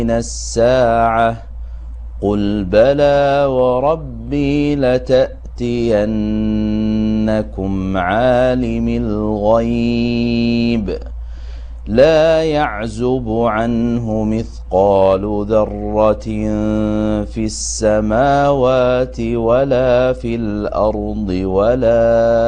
الساعة قل بلى وربي لتأتينكم عالم الغيب لا يعزب عنه مثقال ذرة في السماوات ولا في الأرض ولا